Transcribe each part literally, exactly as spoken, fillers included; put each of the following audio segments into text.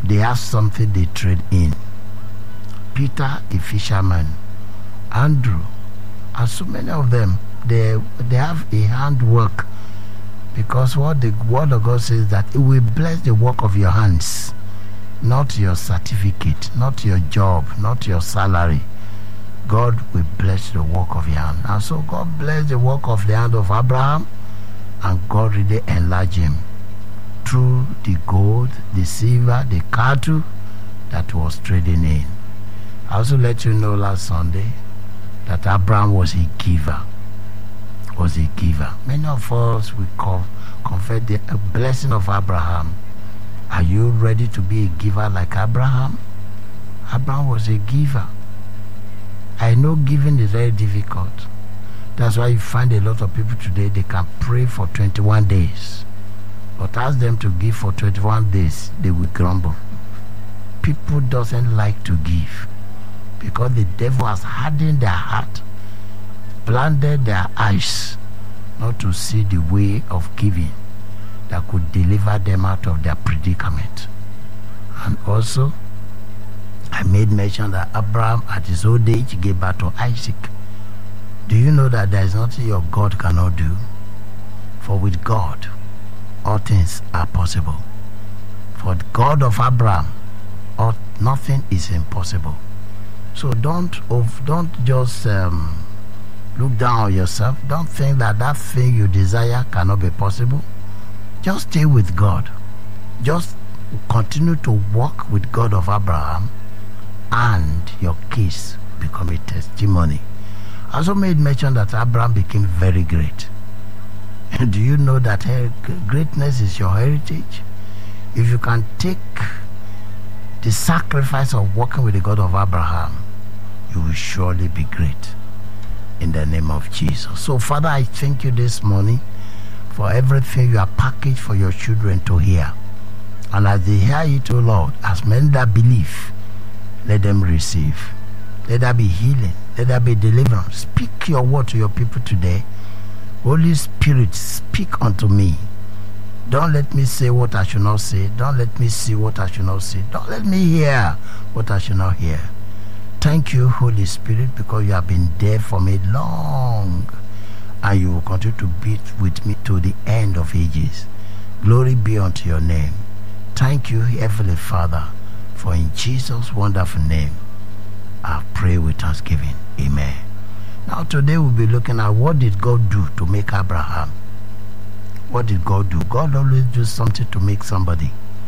they have something they trade in. Peter, a fisherman, Andrew, and so many of them, they they have a handwork, because what the word of God says that it will bless the work of your hands, not your certificate, not your job, not your salary. God will bless the work of your hand. And so God blessed the work of the hand of Abraham, and God really enlarged him through the gold, the silver, the cattle that was trading in. I also let you know last Sunday that Abraham was a giver. Was a giver. Many of us will co- confess the blessing of Abraham. Are you ready to be a giver like Abraham? Abraham was a giver. I know giving is very difficult. That's why you find a lot of people today, they can pray for twenty-one days. But ask them to give for twenty-one days, they will grumble. People doesn't like to give because the devil has hardened their heart, blinded their eyes not to see the way of giving that could deliver them out of their predicament. And also, I made mention that Abraham at his old age gave birth to Isaac. Do you know that there is nothing your God cannot do? For with God, all things are possible. For the God of Abraham, all, nothing is impossible. So don't don't just um, look down on yourself. Don't think that that thing you desire cannot be possible. Just stay with God. Just continue to walk with God of Abraham, and your case become a testimony. I also made mention that Abraham became very great. Do you know that her- greatness is your heritage? If you can take the sacrifice of walking with the God of Abraham, you will surely be great in the name of Jesus. So, Father, I thank you this morning for everything you have packaged for your children to hear. And as they hear it, O Lord, as men that believe, let them receive. Let there be healing. Let there be deliverance. Speak your word to your people today. Holy Spirit, speak unto me. Don't let me say what I should not say. Don't let me see what I should not see. Don't let me hear what I should not hear. Thank you, Holy Spirit, because you have been there for me long, and you will continue to be with me to the end of ages. Glory be unto your name. Thank you, Heavenly Father, for in Jesus' wonderful name, I pray with thanksgiving. Amen. Now today we'll be looking at what did God do to make Abraham. What did God do? God always do something to make somebody.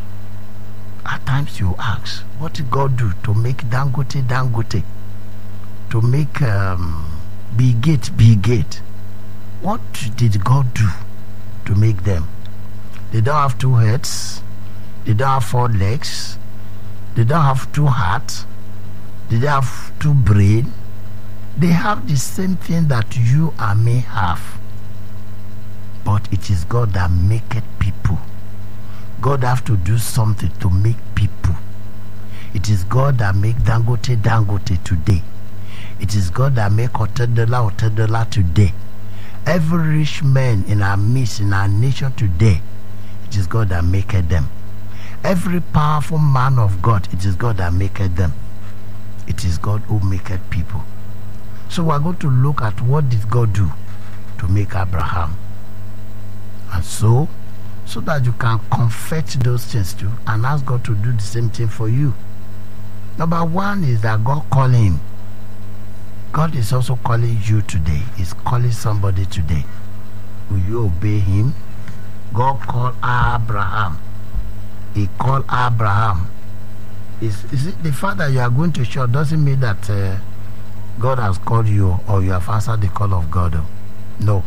At times you ask, what did God do to make Dangote Dangote? To make um, Bill Gates Bill Gates? What did God do to make them? They don't have two heads. They don't have four legs. They don't have two hearts. They don't have two brains. They have the same thing that you and me have. But it is God that maketh people. God have to do something to make people. It is God that make Dangote Dangote today. It is God that make Otedola Otedola today. Every rich man in our midst, in our nation today, it is God that maketh them. Every powerful man of God, it is God that maketh them. It is God who maketh people. So we are going to look at what did God do to make Abraham. And so, so that you can confess those things too and ask God to do the same thing for you. Number one is that God called him. God is also calling you today. He's calling somebody today. Will you obey him? God called Abraham. He called Abraham. Is, is it the fact that you are going to church doesn't mean that uh, God has called you or you have answered the call of God? No.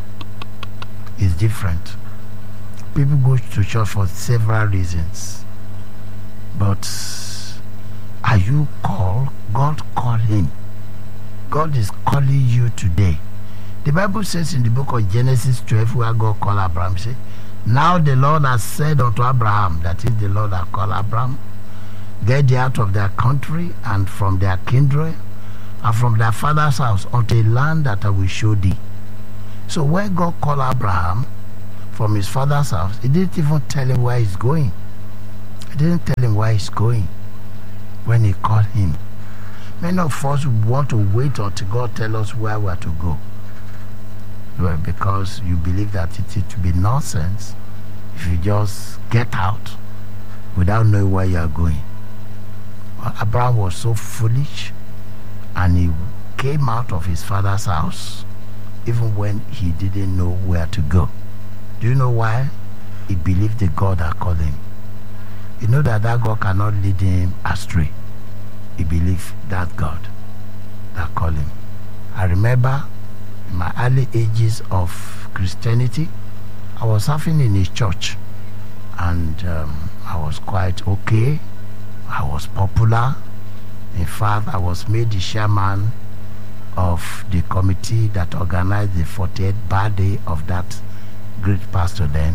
It's different. People go to church for several reasons. But are you called? God called him. God is calling you today. The Bible says in the book of Genesis twelve, where God called Abraham, say, now the Lord has said unto Abraham, that is the Lord that called Abraham, get thee out of their country and from their kindred and from their father's house unto a land that I will show thee. So when God called Abraham from his father's house, he didn't even tell him where he's going. He didn't tell him where he's going when he called him. Many of us want to wait until God tell us where we are to go. Well, because you believe that it will be nonsense if you just get out without knowing where you are going. Well, Abraham was so foolish, and he came out of his father's house even when he didn't know where to go. Do you know why? He believed the God that called him. You know that that God cannot lead him astray. He believed that God that called him. I remember in my early ages of Christianity, I was serving in a church, and um, I was quite okay. I was popular. In fact, I was made the chairman of the committee that organized the forty-eighth birthday of that great pastor then.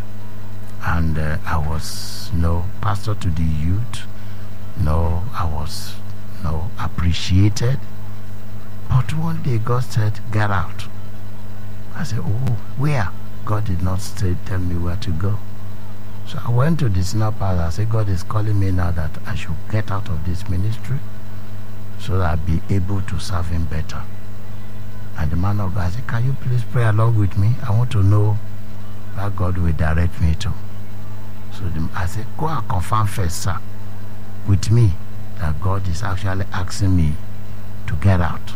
And uh, I was, you know, pastor to the youth. No, I was, you know, appreciated. But one day God said, get out. I said, oh, where? God did not say, tell me where to go. So I went to the senior pastor. I said, God is calling me now that I should get out of this ministry so that I'll be able to serve him better. And the man of God said, can you please pray along with me? I want to know where God will direct me to. So the, I said, go and confirm first, sir, with me that God is actually asking me to get out.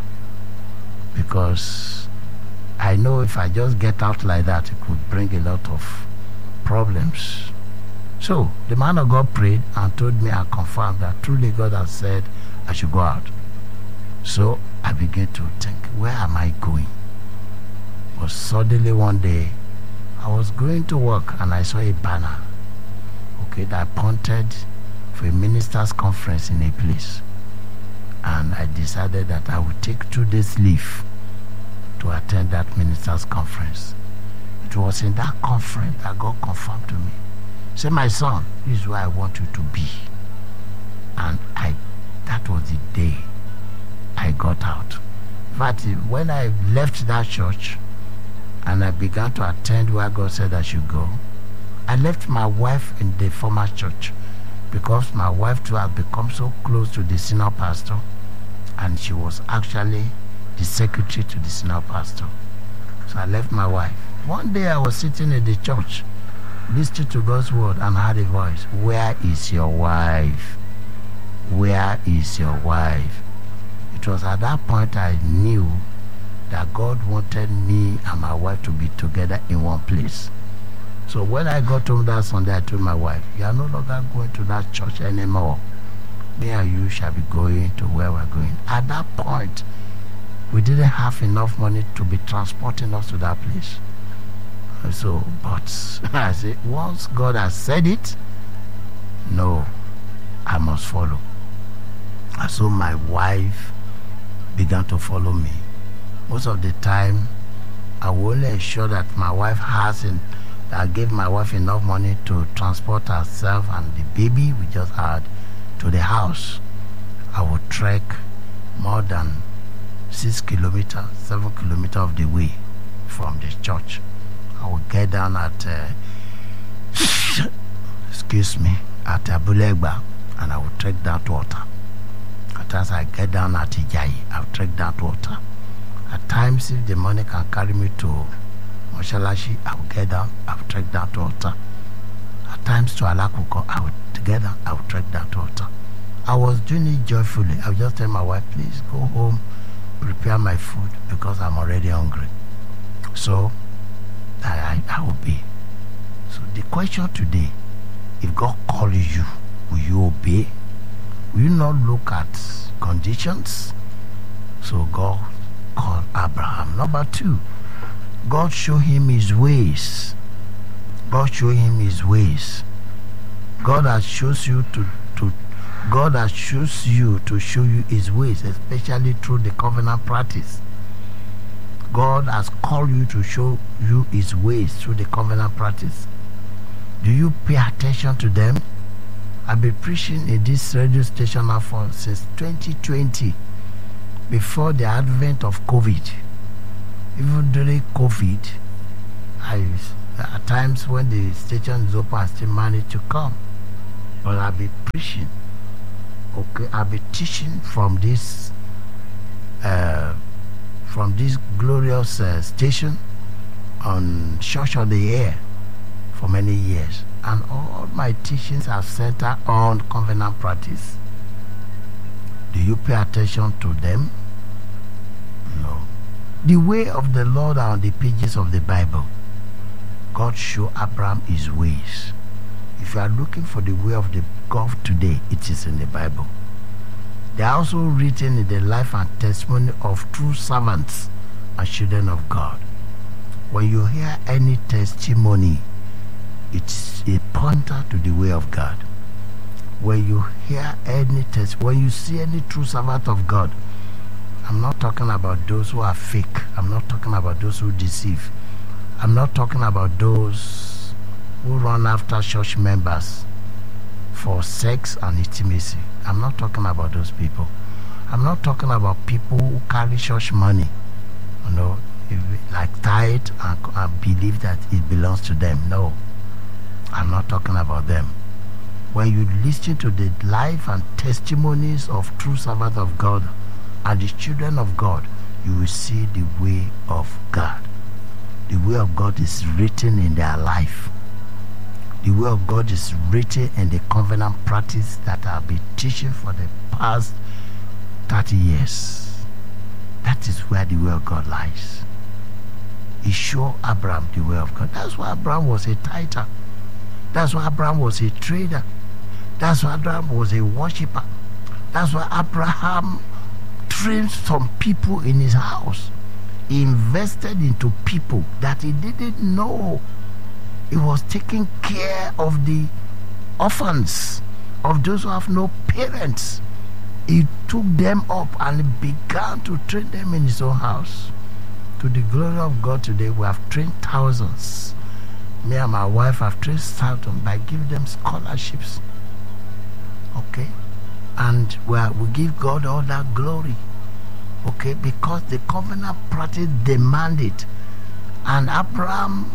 Because I know if I just get out like that, it could bring a lot of problems. So the man of God prayed and told me and confirmed that truly God has said I should go out. So I began to think, where am I going? But suddenly one day, I was going to work and I saw a banner, okay, that pointed for a ministers' conference in a place. And I decided that I would take two days leave to attend that ministers' conference. It was in that conference that God confirmed to me. Say, my son, this is where I want you to be. And I, that was the day I got out. In fact, when I left that church and I began to attend where God said I should go, I left my wife in the former church because my wife too had become so close to the senior pastor, and she was actually the secretary to the senior pastor. So I left my wife. One day I was sitting in the church listening to God's word and heard a voice, where is your wife? Where is your wife? It was at that point I knew that God wanted me and my wife to be together in one place. So when I got home that Sunday, I told my wife, you are no longer going to that church anymore. Me and you shall be going to where we're going. At that point, we didn't have enough money to be transporting us to that place. So, but I said, once God has said it, no, I must follow. And so my wife began to follow me. Most of the time, I will only ensure that my wife has, in, I gave my wife enough money to transport herself and the baby we just had to the house. I would trek more than six kilometers, seven kilometers of the way from the church. I would get down at, uh, excuse me, at Abulegba, and I would trek down to Ota. At times I get down at Ijayi, I would trek down to Ota. At times, if the money can carry me to Moshalashi, I would get down, I would trek down to Ota. At times to Alakuko, I would together, I would trek down to Ota. I was doing it joyfully. I would just tell my wife, please go home, prepare my food because I'm already hungry. So I, I will be. So the question today, if God calls you, will you obey? Will you not look at conditions? So God called Abraham. Number two, God showed him his ways. God showed him his ways. God has shows you to, to God has shows you to show you his ways, especially through the covenant practice. God has called you to show you his ways through the covenant practice. Do you pay attention to them? I've been preaching in this radio station now for since twenty twenty, before the advent of COVID. Even during COVID, I at times when the station is open, I still manage to come. but I'll be preaching. Okay, I'll be teaching from this uh, from this glorious uh, station on Church of the Air for many years, and all my teachings are centered on covenant practice. Do you pay attention to them? No. The way of the Lord are on the pages of the Bible. God showed Abraham his ways. If you are looking for the way of the God today, it is in the Bible. They are also written in the life and testimony of true servants and children of God. When you hear any testimony, it's a pointer to the way of God. When you hear any test, when you see any true servant of God, I'm not talking about those who are fake. I'm not talking about those who deceive. I'm not talking about those who run after church members for sex and intimacy. I'm not talking about those people. I'm not talking about people who carry church money, you know, like tithe and, and believe that it belongs to them. No, I'm not talking about them. When you listen to the life and testimonies of true servants of God and the children of God, you will see the way of God. The way of God is written in their life. The way of God is written in the covenant practice that I've been teaching for the past thirty years. That is where the way of God lies. He showed Abraham the way of God. That's why Abraham was a tither. That's why Abraham was a trader. That's why Abraham was a worshiper. That's why Abraham trained some people in his house. He invested into people that he didn't know. He was taking care of the orphans, of those who have no parents. He took them up and began to train them in his own house. To the glory of God, today we have trained thousands. Me and my wife have trained thousands by giving them scholarships. Okay? And we, are, we give God all that glory. Okay? Because the covenant practice demanded. And Abraham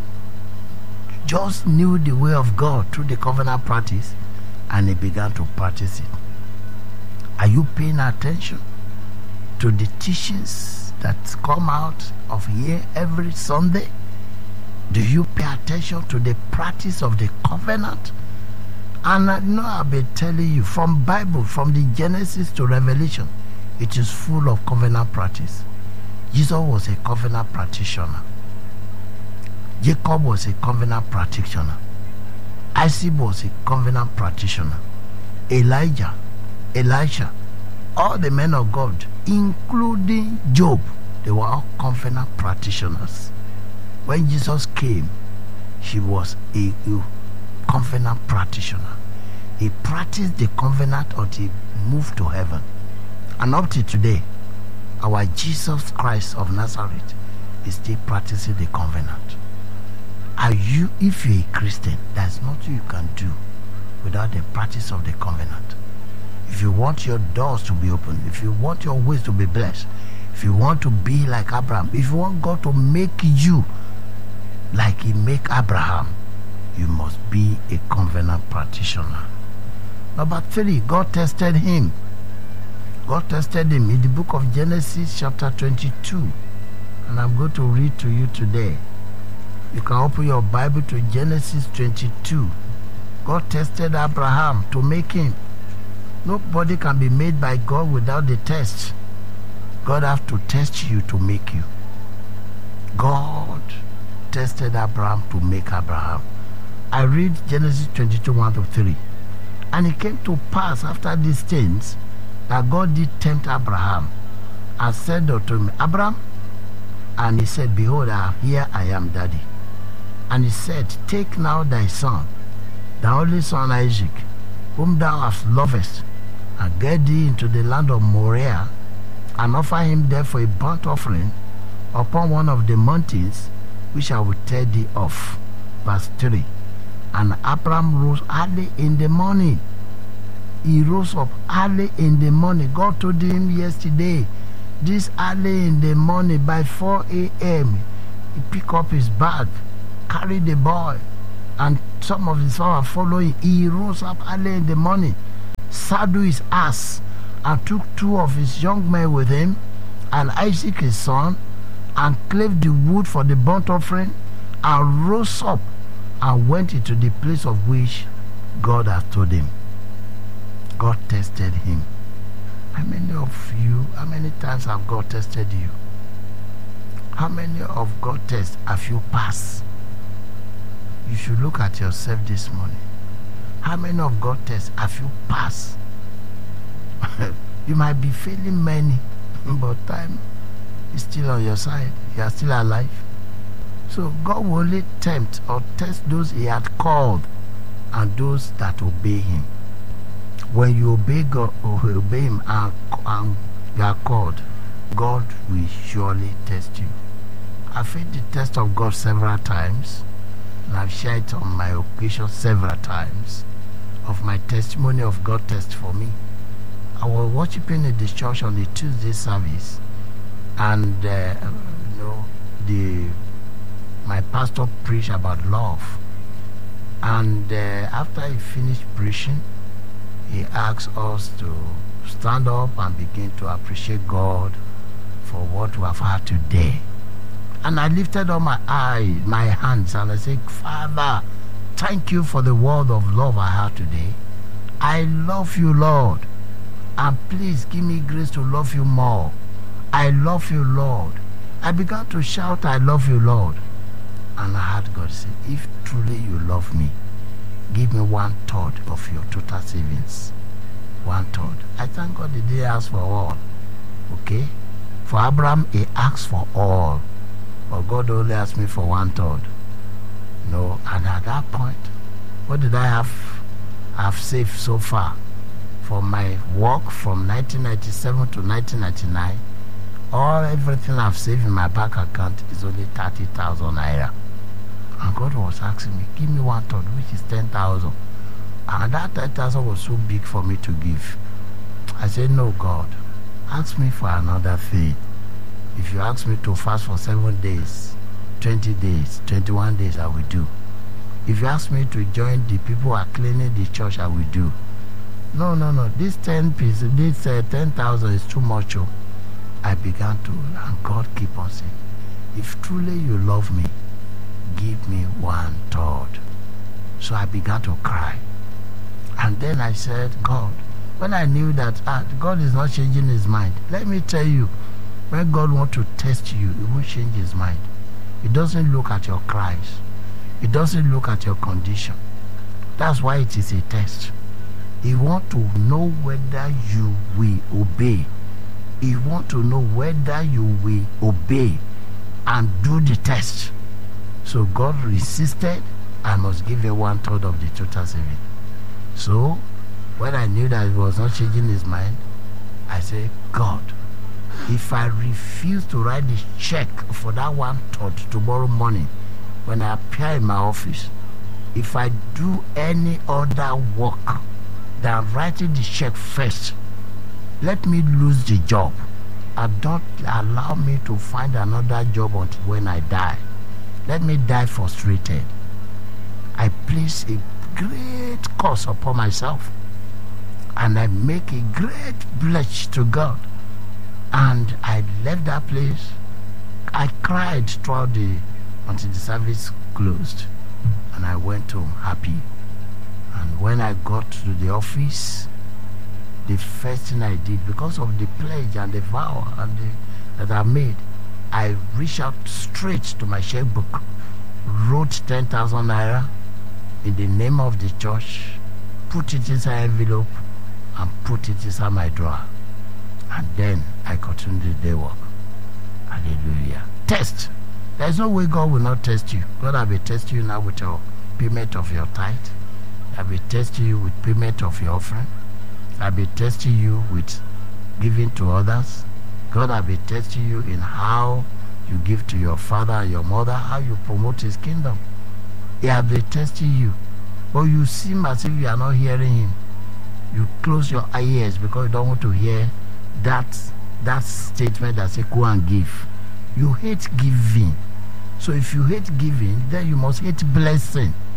just knew the way of God through the covenant practice, and he began to practice it. Are you paying attention to the teachings that come out of here every Sunday? Do you pay attention to the practice of the covenant? And I know I've been telling you, from Bible, from the Genesis to Revelation, it is full of covenant practice. Jesus was a covenant practitioner. Jacob was a covenant practitioner. Isaac was a covenant practitioner. Elijah, Elisha, all the men of God, including Job, they were all covenant practitioners. When Jesus came, he was a, a covenant practitioner. He practiced the covenant until he moved to heaven. And up to today, our Jesus Christ of Nazareth is still practicing the covenant. Are you, if you're a Christian, there's nothing you can do without the practice of the covenant. If you want your doors to be open, if you want your ways to be blessed, if you want to be like Abraham, if you want God to make you like he made Abraham, you must be a covenant practitioner. Number three, God tested him. God tested him in the book of Genesis chapter twenty-two. And I'm going to read to you today. You can open your Bible to Genesis twenty-two. God tested Abraham to make him. Nobody can be made by God without the test. God has to test you to make you. God tested Abraham to make Abraham. I read Genesis twenty-two, one to three. And it came to pass after these things that God did tempt Abraham and said unto him, Abraham, and he said, Behold, here I am, Daddy. And he said, Take now thy son, thy only son Isaac, whom thou hast lovest, and get thee into the land of Moriah, and offer him there for a burnt offering upon one of the mountains which I will tell thee of. Verse three. And Abraham rose early in the morning. He rose up early in the morning. God told him yesterday, this early in the morning by four a.m. he picked up his bag, carried the boy, and some of his followers following. He rose up early in the morning, saddled his ass, and took two of his young men with him, and Isaac his son, and claved the wood for the burnt offering, and rose up and went into the place of which God had told him. God tested him. How many of you, how many times have God tested you? How many of God's tests have you passed? You should look at yourself this morning. How many of God's tests have you passed? You might be failing many, but time is still on your side. You are still alive. So God will only tempt or test those he had called and those that obey him. When you obey God, or obey him and, and you are called, God will surely test you. I've faced the test of God several times, and I've shared it on my occasion several times of my testimony of God test for me. I was worshiping in the church on the Tuesday service, and uh, you know, the my pastor preached about love, and uh, after he finished preaching, he asked us to stand up and begin to appreciate God for what we have had today. And I lifted up my eye, my hands, and I said, Father, thank you for the word of love I had today. I love you, Lord, and please give me grace to love you more. I love you, Lord. I began to shout, I love you, Lord. And I heard God say, if truly you love me, give me one third of your total savings. One third. I thank God he didn't ask for all. Okay? For Abraham, he asked for all. But God only asked me for one third. No, and at that point, what did I have? I've saved so far. For my work from nineteen ninety-seven to nineteen ninety-nine, all everything I've saved in my bank account is only thirty thousand naira. And God was asking me, give me one third, which is ten thousand. And that ten thousand was so big for me to give. I said, no, God, ask me for another thing. If you ask me to fast for seven days, twenty days, twenty-one days, I will do. If you ask me to join the people who are cleaning the church, I will do. No, no, no, this ten pieces, this uh, ten thousand is too much. Oh. I began to, and God keep on saying, if truly you love me, give me one third. So I began to cry. And then I said, God, when I knew that ah, God is not changing his mind, let me tell you, when God wants to test you, he won't change his mind. He doesn't look at your cries. He doesn't look at your condition. That's why it is a test. He wants to know whether you will obey. He wants to know whether you will obey and do the test. So God resisted. I must give you one third of the total saving. So when I knew that he was not changing his mind, I said, God, if I refuse to write the check for that one third tomorrow morning when I appear in my office, if I do any other work than writing the check first, let me lose the job and don't allow me to find another job until when I die. Let me die frustrated. I place a great curse upon myself, and I make a great pledge to God. And I left that place. I cried throughout the until the service closed, and I went home happy. And when I got to the office, the first thing I did, because of the pledge and the vow and the, that I made, I reached out straight to my checkbook, wrote ten thousand naira in the name of the church, put it inside an envelope, and put it inside my drawer. And then I continued the day work. Hallelujah. Test. There's no way God will not test you. God will be testing you now with your payment of your tithe. I'll be testing you with payment of your offering. I'll be testing you with giving to others. God will be testing you in how you give to your father and your mother, how you promote his kingdom. He has been testing you. But you seem as if you are not hearing him. You close your ears because you don't want to hear that, that statement that says, go and give. You hate giving. So if you hate giving, then you must hate blessing.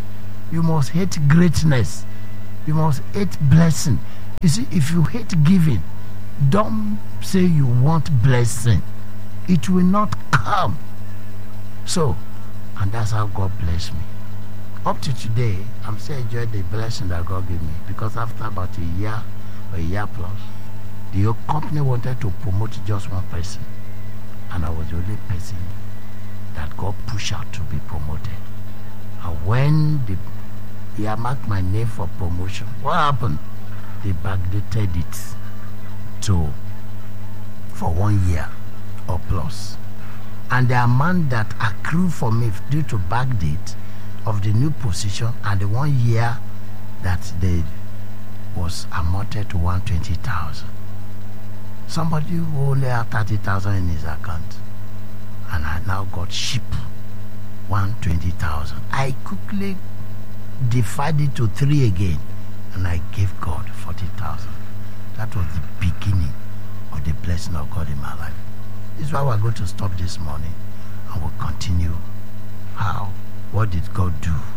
You must hate greatness. You must hate blessing. You see, if you hate giving, don't say you want blessing. It will not come. So, and that's how God blessed me. Up to today, I'm still enjoying the blessing that God gave me, because after about a year or a year plus, the whole company wanted to promote just one person, and I was the only person that God pushed out to be promoted. And when the, he had marked my name for promotion, what happened? They backdated it to for one year or plus. And the amount that accrued for me due to backdate of the new position and the one year that they was amounted to one hundred twenty thousand. Somebody who only had thirty thousand in his account, and I now got cheap one hundred twenty thousand. I quickly divided it to three again, and I gave God forty thousand. That was the beginning of the blessing of God in my life. This is why we're going to stop this morning, and we'll continue. How? What did God do